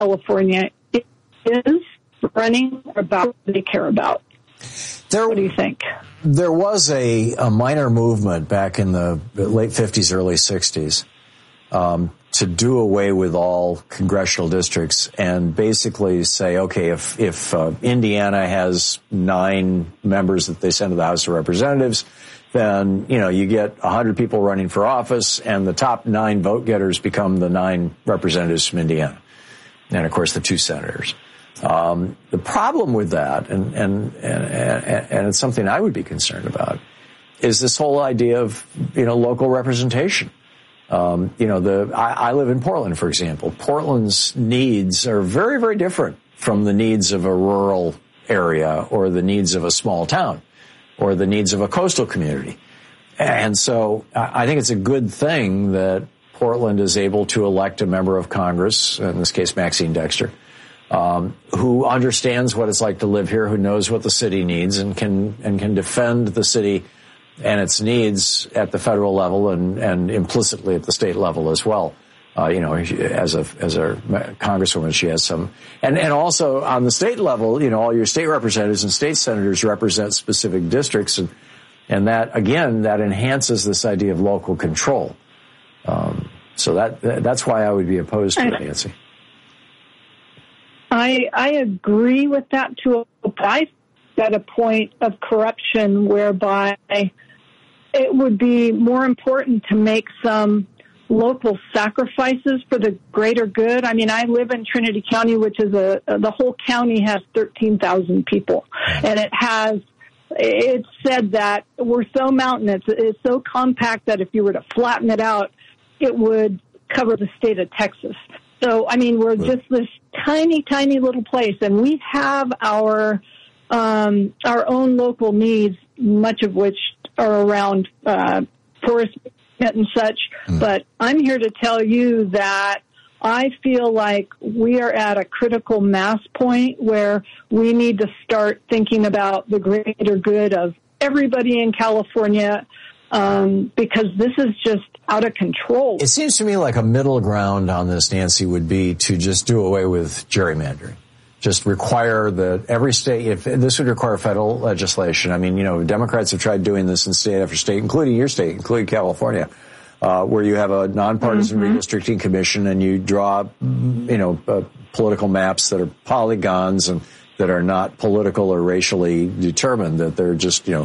California is running about what they care about. What do you think? There was a minor movement back in the late 50s, early 60s to do away with all congressional districts and basically say, okay, if Indiana has 9 members that they send to the House of Representatives, then, you get 100 people running for office, and the top 9 vote getters become the 9 representatives from Indiana. And, of course, the 2 senators. The problem with that, and it's something I would be concerned about, is this whole idea of, local representation. I live in Portland, for example. Portland's needs are very, very different from the needs of a rural area or the needs of a small town or the needs of a coastal community. And so I think it's a good thing that Portland is able to elect a member of Congress, in this case Maxine Dexter, who understands what it's like to live here, who knows what the city needs and can defend the city and its needs at the federal level and implicitly at the state level as well. As a congresswoman, she has some, and also on the state level, all your state representatives and state senators represent specific districts, and that again, that enhances this idea of local control. So that's why I would be opposed to it, Nancy. I agree with that too. I at a point of corruption whereby it would be more important to make some local sacrifices for the greater good. I mean, I live in Trinity County, which is the whole county has 13,000 people. And it's said that we're so mountainous, it's so compact that if you were to flatten it out, it would cover the state of Texas. So, I mean, we're just this tiny, tiny little place, and we have our own local needs, much of which are around forest and such. But I'm here to tell you that I feel like we are at a critical mass point where we need to start thinking about the greater good of everybody in California, because this is just out of control. It seems to me like a middle ground on this, Nancy, would be to just do away with gerrymandering. Just require that every state, if this would require federal legislation. I mean, Democrats have tried doing this in state after state, including your state, including California, where you have a nonpartisan redistricting commission and you draw, political maps that are polygons and that are not political or racially determined, that they're just, the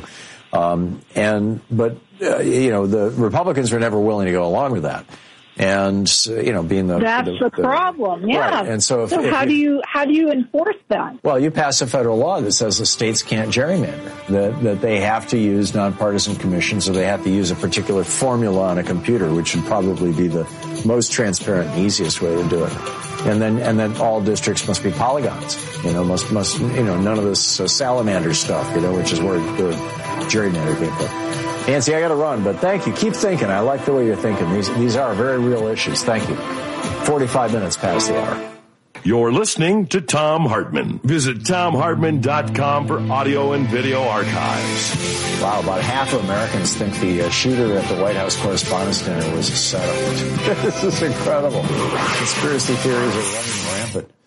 Republicans were never willing to go along with that. And, being that's the problem. Yeah. Right. And so how do you enforce that? Well, you pass a federal law that says the states can't gerrymander, that they have to use nonpartisan commissions, or they have to use a particular formula on a computer, which would probably be the most transparent and easiest way to do it. And then all districts must be polygons, must none of this salamander stuff, which is where the gerrymander came from. Nancy, I got to run, but thank you. Keep thinking. I like the way you're thinking. These are very real issues. Thank you. 45 minutes past the hour. You're listening to Thom Hartmann. Visit ThomHartmann.com for audio and video archives. Wow, about half of Americans think the shooter at the White House Correspondents' Dinner was a setup. This is incredible. Conspiracy theories are running rampant.